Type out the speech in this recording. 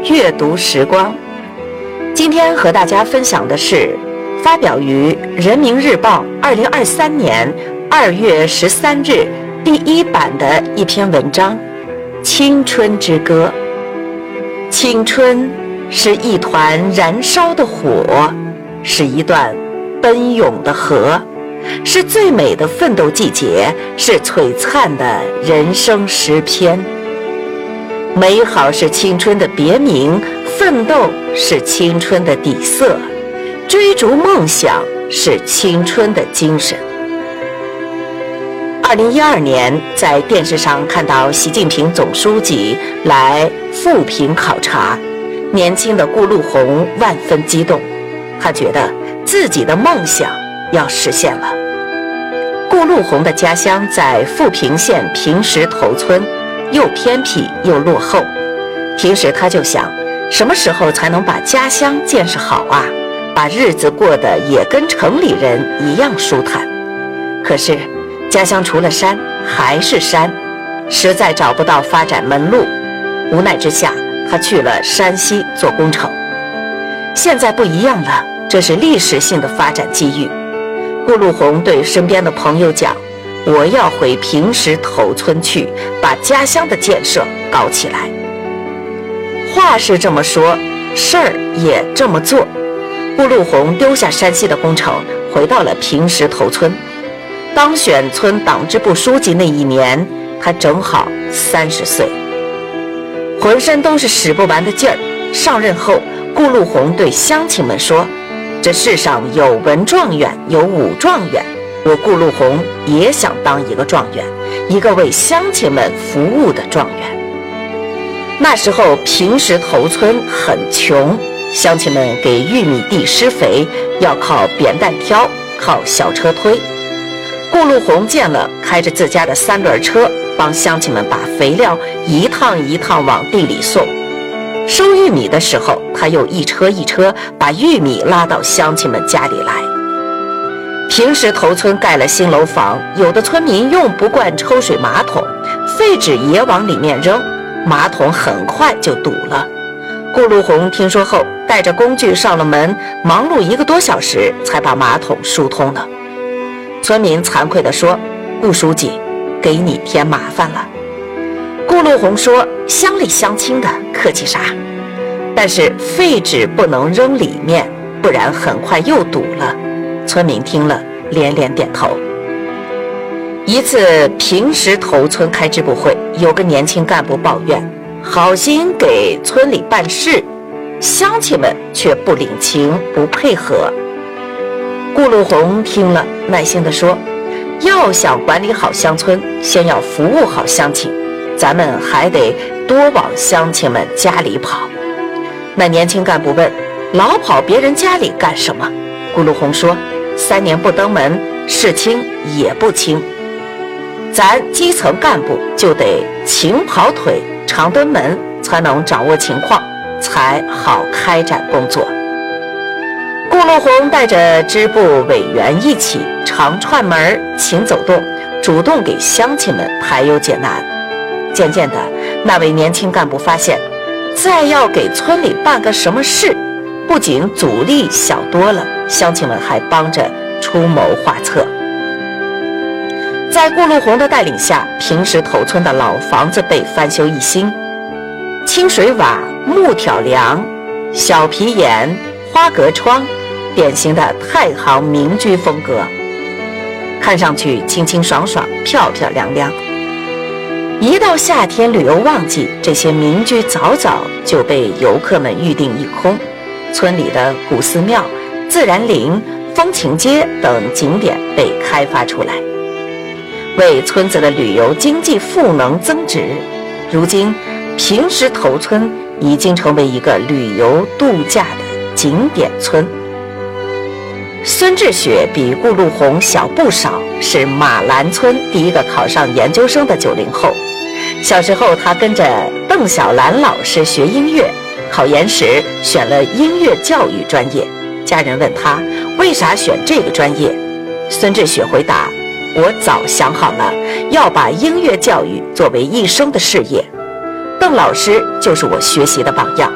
阅读时光。今天和大家分享的是发表于《人民日报》2023年2月13日第1版的一篇文章《青春之歌》。青春是一团燃烧的火，是一段奔涌的河，是最美的奋斗季节，是璀璨的人生诗篇。美好是青春的别名，奋斗是青春的底色，追逐梦想是青春的精神。2012年，在电视上看到习近平总书记来富平考察，年轻的顾陆红万分激动，他觉得自己的梦想要实现了。顾陆红的家乡在富平县平石头村，又偏僻又落后，平时他就想，什么时候才能把家乡建设好啊，把日子过得也跟城里人一样舒坦。可是家乡除了山还是山，实在找不到发展门路，无奈之下他去了山西做工程。现在不一样了，这是历史性的发展机遇。顾陆红对身边的朋友讲，我要回平石头村去，把家乡的建设搞起来。话是这么说，事儿也这么做。顾陆红丢下山西的工程，回到了平石头村。当选村党支部书记那一年，他正好30岁，浑身都是使不完的劲儿。上任后，顾陆红对乡亲们说，这世上有文状元，有武状元，我顾陆红也想当一个状元，一个为乡亲们服务的状元。那时候平石头村很穷，乡亲们给玉米地施肥要靠扁担挑，靠小车推。顾陆红见了，开着自家的3轮车，帮乡亲们把肥料一趟一趟往地里送。收玉米的时候，他又一车一车把玉米拉到乡亲们家里来。平石头村盖了新楼房，有的村民用不惯抽水马桶，废纸也往里面扔，马桶很快就堵了。顾陆红听说后，带着工具上了门，忙碌1个多小时才把马桶疏通了。村民惭愧地说，顾书记，给你添麻烦了。顾陆红说，乡里乡亲的，客气啥？但是废纸不能扔里面，不然很快又堵了。村民听了连连点头。一次平石头村开支部会，有个年轻干部抱怨，好心给村里办事，乡亲们却不领情不配合。顾陆红听了耐心地说，要想管理好乡村，先要服务好乡亲，咱们还得多往乡亲们家里跑。那年轻干部问，老跑别人家里干什么？顾陆红说，3年不登门，事轻也不轻，咱基层干部就得勤跑腿常登门，才能掌握情况，才好开展工作。顾陆红带着支部委员一起常串门勤走动，主动给乡亲们排忧解难。渐渐的，那位年轻干部发现，再要给村里办个什么事，不仅阻力小多了，乡亲们还帮着出谋划策。在顾陆红的带领下，平石头村的老房子被翻修一新，清水瓦、木条梁、小皮檐、花格窗，典型的太行民居风格，看上去清清爽爽，漂漂亮亮。一到夏天旅游旺季，这些民居早早就被游客们预订一空。村里的古寺庙、自然林、风情街等景点被开发出来，为村子的旅游经济赋能增值。如今平石头村已经成为一个旅游度假的景点村。孙志雪比顾陆红小不少，是马兰村第一个考上研究生的90后。小时候他跟着邓小兰老师学音乐，考研时选了音乐教育专业。家人问他为啥选这个专业，孙志雪回答，我早想好了，要把音乐教育作为一生的事业。邓老师就是我学习的榜样。